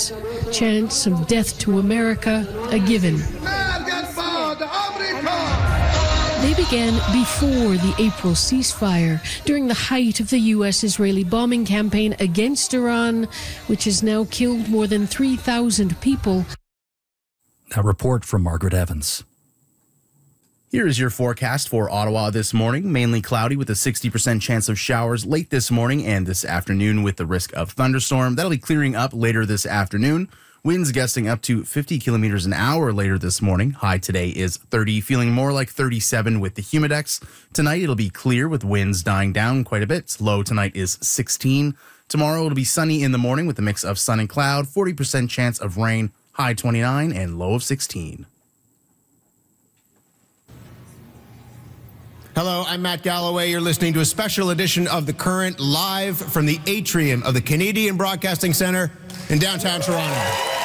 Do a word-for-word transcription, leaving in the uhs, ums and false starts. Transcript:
years. Chants of death to America, a given. They began before the April ceasefire, during the height of the U S-Israeli bombing campaign against Iran, which has now killed more than three thousand people. A report from Margaret Evans. Here is your forecast for Ottawa this morning. Mainly cloudy with a sixty percent chance of showers late this morning and this afternoon with the risk of thunderstorm. That'll be clearing up later this afternoon. Winds gusting up to fifty kilometers an hour later this morning. High today is thirty, feeling more like thirty-seven with the humidex. Tonight it'll be clear with winds dying down quite a bit. Low tonight is sixteen. Tomorrow it'll be sunny in the morning with a mix of sun and cloud. forty percent chance of rain. High twenty-nine and low of sixteen. Hello, I'm Matt Galloway. You're listening to a special edition of The Current live from the atrium of the Canadian Broadcasting Centre in downtown Toronto.